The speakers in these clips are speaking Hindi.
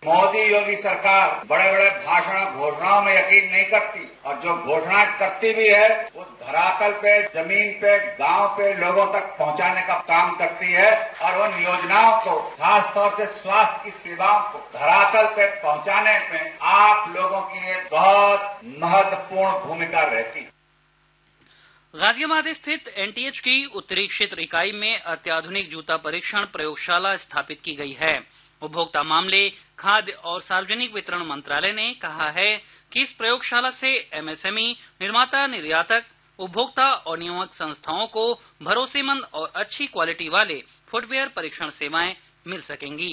मोदी योगी सरकार बड़े बड़े भाषण घोषणाओं में यकीन नहीं करती और जो घोषणाएं करती भी है वो धरातल पे, जमीन पे, गांव पे लोगों तक पहुंचाने का काम करती है और उन योजनाओं को, खास तौर से स्वास्थ्य की सेवाओं को धरातल पे पहुंचाने में आप लोगों की एक बहुत महत्वपूर्ण भूमिका रहती है। गाजियाबाद स्थित एनटीएच की उत्तरी क्षेत्र इकाई में अत्याधुनिक जूता परीक्षण प्रयोगशाला स्थापित की गई है। उपभोक्ता मामले, खाद्य और सार्वजनिक वितरण मंत्रालय ने कहा है कि इस प्रयोगशाला से एमएसएमई, निर्माता, निर्यातक, उपभोक्ता और नियामक संस्थाओं को भरोसेमंद और अच्छी क्वालिटी वाले फुटवेयर परीक्षण सेवाएं मिल सकेंगी।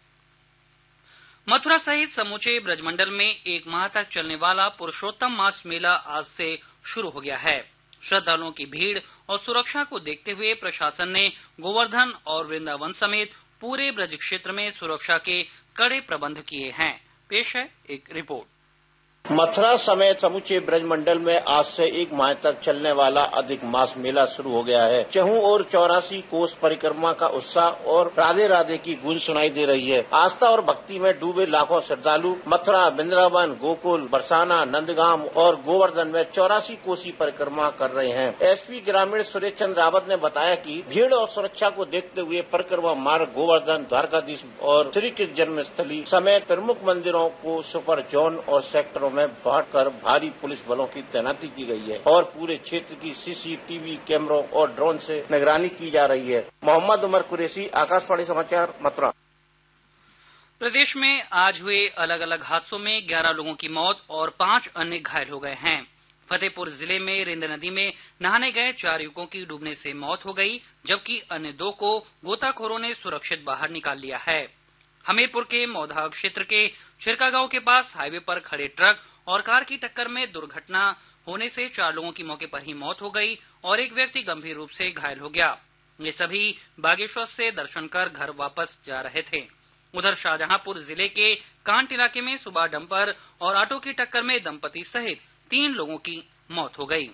मथुरा सहित समूचे ब्रजमंडल में एक माह तक चलने वाला पुरुषोत्तम मास मेला आज से शुरू हो गया है। श्रद्धालुओं की भीड़ और सुरक्षा को देखते हुए प्रशासन ने गोवर्धन और वृंदावन समेत पूरे ब्रज क्षेत्र में सुरक्षा के कड़े प्रबंध किए हैं। पेश है एक रिपोर्ट। मथुरा समेत समूचे ब्रजमंडल में आज से एक माह तक चलने वाला अधिक मास मेला शुरू हो गया है। चहुं और 84 कोस परिक्रमा का उत्साह और राधे राधे की गूंज सुनाई दे रही है। आस्था और भक्ति में डूबे लाखों श्रद्धालु मथुरा, वृंदावन, गोकुल, बरसाना, नंदगाम और गोवर्धन में 84 कोसी परिक्रमा कर रहे हैं। एसपी ग्रामीण सुरेश चंद्र रावत ने बताया कि भीड़ और सुरक्षा को देखते हुए परिक्रमा मार्ग गोवर्धन, द्वारकाधीश और श्री कृष्ण जन्मस्थली समेत प्रमुख मंदिरों को सुपर जोन और सेक्टरों में बांटकर भारी पुलिस बलों की तैनाती की गई है और पूरे क्षेत्र की सीसीटीवी कैमरों और ड्रोन से निगरानी की जा रही है। मोहम्मद उमर कुरैशी, आकाशवाणी समाचार, मथुरा। प्रदेश में आज हुए अलग अलग हादसों में 11 लोगों की मौत और 5 अन्य घायल हो गए हैं। फतेहपुर जिले में रिंद नदी में नहाने गए 4 युवकों की डूबने से मौत हो गई, जबकि अन्य 2 को गोताखोरों ने सुरक्षित बाहर निकाल लिया है। हमीरपुर के मौधा क्षेत्र के छिरका गांव के पास हाईवे पर खड़े ट्रक और कार की टक्कर में दुर्घटना होने से 4 लोगों की मौके पर ही मौत हो गई और एक व्यक्ति गंभीर रूप से घायल हो गया। ये सभी बागेश्वर से दर्शन कर घर वापस जा रहे थे। उधर शाहजहांपुर जिले के कांट इलाके में सुबह डंपर और ऑटो की टक्कर में दंपति सहित 3 लोगों की मौत हो गई।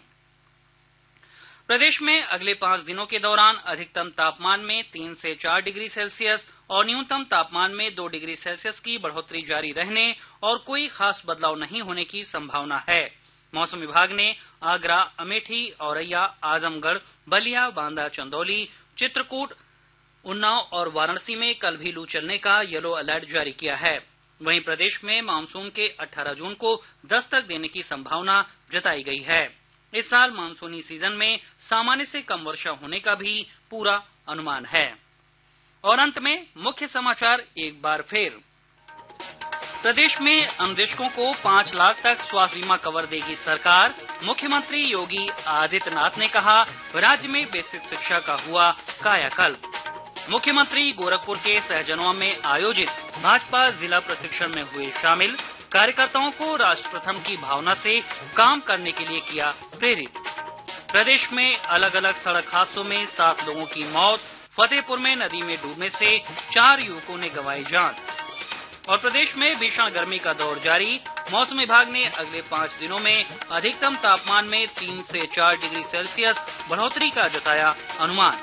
प्रदेश में अगले 5 दिनों के दौरान अधिकतम तापमान में 3 से 4 डिग्री सेल्सियस और न्यूनतम तापमान में 2 डिग्री सेल्सियस की बढ़ोतरी जारी रहने और कोई खास बदलाव नहीं होने की संभावना है। मौसम विभाग ने आगरा, अमेठी, औरैया, आजमगढ़, बलिया, बांदा, चंदौली, चित्रकूट, उन्नाव और वाराणसी में कल भी लू चलने का येलो अलर्ट जारी किया है। वहीं प्रदेश में मानसून के 18 जून को दस्तक देने की संभावना जताई गई है। इस साल मानसूनी सीजन में सामान्य से कम वर्षा होने का भी पूरा अनुमान है। और अंत में मुख्य समाचार एक बार फिर। प्रदेश में अन्वेषकों को 5 लाख तक स्वास्थ्य बीमा कवर देगी सरकार। मुख्यमंत्री योगी आदित्यनाथ ने कहा, राज्य में बेसिक शिक्षा का हुआ कायाकल्प। मुख्यमंत्री गोरखपुर के सहजनवा में आयोजित भाजपा जिला प्रशिक्षण में हुए शामिल। कार्यकर्ताओं को राष्ट्र प्रथम की भावना से काम करने के लिए किया प्रेरित। प्रदेश में अलग अलग सड़क हादसों में 7 लोगों की मौत। फतेहपुर में नदी में डूबने से 4 युवकों ने गंवाई जान। और प्रदेश में भीषण गर्मी का दौर जारी। मौसम विभाग ने अगले 5 दिनों में अधिकतम तापमान में 3 से 4 डिग्री सेल्सियस बढ़ोतरी का जताया अनुमान।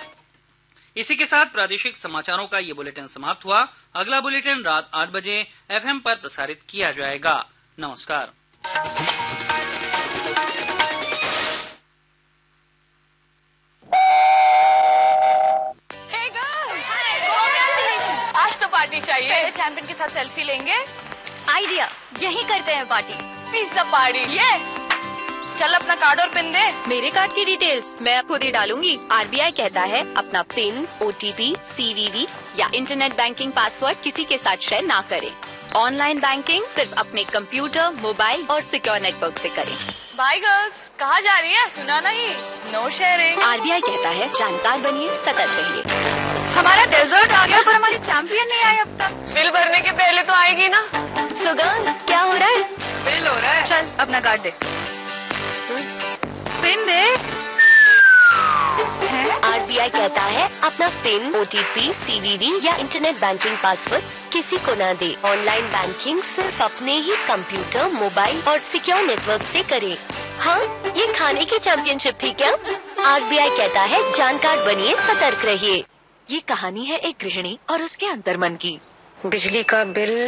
इसी के साथ प्रादेशिक समाचारों का ये बुलेटिन समाप्त हुआ। अगला बुलेटिन रात 8 बजे एफएम पर प्रसारित किया जाएगा। नमस्कार। आज तो पार्टी चाहिए। चैंपियन के साथ सेल्फी लेंगे। आइडिया, यही करते हैं पार्टी। Pizza party. ये चल अपना कार्ड और पिन दे। मेरे कार्ड की डिटेल्स मैं खुद ही डालूंगी। आरबीआई कहता है अपना पिन, ओटीपी, सीवीवी या इंटरनेट बैंकिंग पासवर्ड किसी के साथ शेयर ना करें। ऑनलाइन बैंकिंग सिर्फ अपने कंप्यूटर, मोबाइल और सिक्योर नेटवर्क से करें। बाय गर्ल्स, कहाँ जा रही है? सुना नहीं? No sharing. आरबीआई कहता है जानकार बनिए, सतर्क रहिए। हमारा डेजर्ट आ गया पर हमारी चैंपियन नहीं आई अब तक। बिल भरने के पहले तो आएगी ना। सो गर्ल्स, क्या हो रहा है? बिल हो रहा है। चल अपना कार्ड दे। पिन दे। आरबीआई कहता है अपना पिन, ओटीपी, सीवीवी या इंटरनेट बैंकिंग पासवर्ड किसी को न दे। ऑनलाइन बैंकिंग सिर्फ अपने ही कंप्यूटर, मोबाइल और सिक्योर नेटवर्क से करें। हाँ, ये खाने की चैंपियनशिप थी क्या? आरबीआई कहता है जानकार बनिए, सतर्क रहिए। ये कहानी है एक गृहिणी और उसके अंतर्मन की। बिजली का बिल